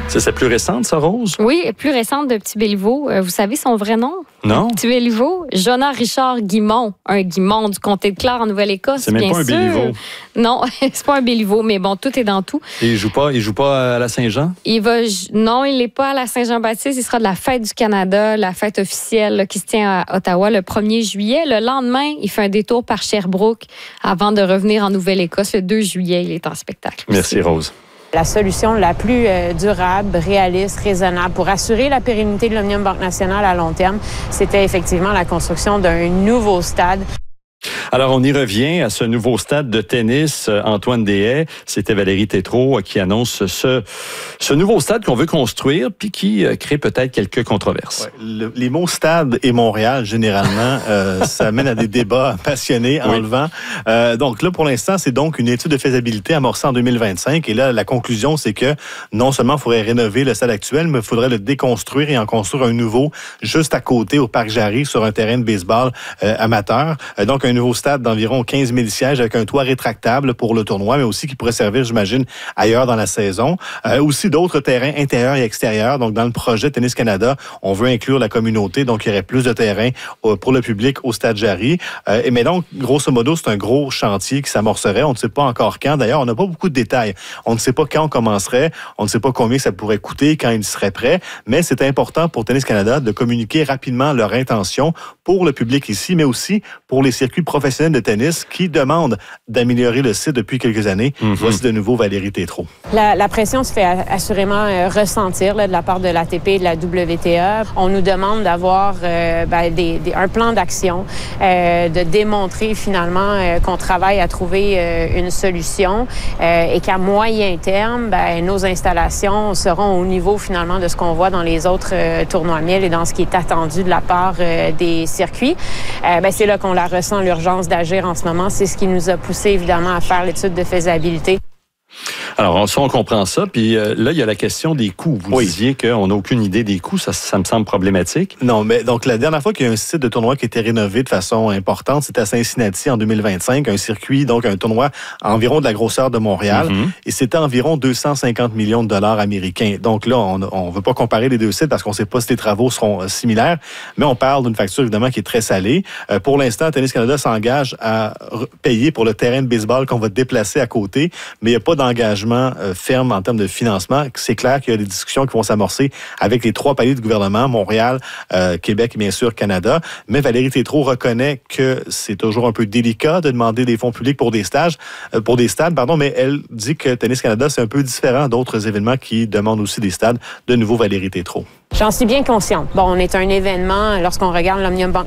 C'est sa plus récente, ça, Rose? Oui, plus récente de Petit Béliveau. Vous savez son vrai nom? Non. Petit Béliveau, Jonas Richard Guimond. Un Guimond du comté de Clare en Nouvelle-Écosse, c'est même bien pas un sûr. Béliveau. Non, c'est pas un Béliveau, mais bon, tout est dans tout. Et il joue pas à la Saint-Jean? Non, il n'est pas à la Saint-Jean-Baptiste. Il sera de la fête du Canada, la fête officielle là, qui se tient à Ottawa le 1er juillet. Le lendemain, il fait un détour par Sherbrooke avant de revenir en Nouvelle-Écosse. Le 2 juillet, il est en spectacle. Merci, Rose. La solution la plus durable, réaliste, raisonnable pour assurer la pérennité de l'Omnium Banque Nationale à long terme, c'était effectivement la construction d'un nouveau stade. Alors, on y revient à ce nouveau stade de tennis. Antoine Deshaies, c'était Valérie Tétrault qui annonce ce nouveau stade qu'on veut construire puis qui crée peut-être quelques controverses. Ouais, les mots stade et Montréal, généralement, ça mène à des débats passionnés en le vent. Donc là, pour l'instant, c'est donc une étude de faisabilité amorcée en 2025. Et là, la conclusion, c'est que non seulement il faudrait rénover le stade actuel, mais il faudrait le déconstruire et en construire un nouveau juste à côté au Parc Jarry sur un terrain de baseball amateur. Donc, un nouveau stade d'environ 15 000 sièges avec un toit rétractable pour le tournoi, mais aussi qui pourrait servir, j'imagine, ailleurs dans la saison. Aussi d'autres terrains intérieurs et extérieurs. Donc, dans le projet Tennis Canada, on veut inclure la communauté. Donc, il y aurait plus de terrains pour le public au Stade Jarry. Mais donc, grosso modo, c'est un gros chantier qui s'amorcerait. On ne sait pas encore quand. D'ailleurs, on n'a pas beaucoup de détails. On ne sait pas quand on commencerait. On ne sait pas combien ça pourrait coûter, quand il serait prêt. Mais c'est important pour Tennis Canada de communiquer rapidement leur intention pour le public ici, mais aussi pour les circuits professionnels de tennis qui demandent d'améliorer le site depuis quelques années. Voici de nouveau Valérie Tétrault. La pression se fait assurément ressentir là, de la part de l'ATP et de la WTA. On nous demande d'avoir un plan d'action, de démontrer finalement qu'on travaille à trouver une solution et qu'à moyen terme, nos installations seront au niveau finalement de ce qu'on voit dans les autres tournois MIL et dans ce qui est attendu de la part des circuits. C'est là qu'on la ressent, l'urgence d'agir en ce moment. C'est ce qui nous a poussé évidemment à faire l'étude de faisabilité. Alors, on comprend ça. Puis là, il y a la question des coûts. Vous disiez qu'on n'a aucune idée des coûts. Ça me semble problématique. Non, mais donc la dernière fois qu'il y a un site de tournoi qui a été rénové de façon importante, c'était à Cincinnati en 2025. Un circuit, donc un tournoi environ de la grosseur de Montréal. Et c'était environ 250 millions de dollars américains. Donc là, on ne veut pas comparer les deux sites parce qu'on ne sait pas si les travaux seront similaires. Mais on parle d'une facture, évidemment, qui est très salée. Pour l'instant, Tennis Canada s'engage à payer pour le terrain de baseball qu'on va déplacer à côté. Mais il n'y a pas d'engagement ferme en termes de financement. C'est clair qu'il y a des discussions qui vont s'amorcer avec les trois paliers du gouvernement, Montréal, Québec et bien sûr Canada. Mais Valérie Tétrault reconnaît que c'est toujours un peu délicat de demander des fonds publics pour des stades, mais elle dit que Tennis Canada, c'est un peu différent d'autres événements qui demandent aussi des stades. De nouveau, Valérie Tétrault. J'en suis bien consciente. Bon, on est un événement, lorsqu'on regarde l'Omnium Banque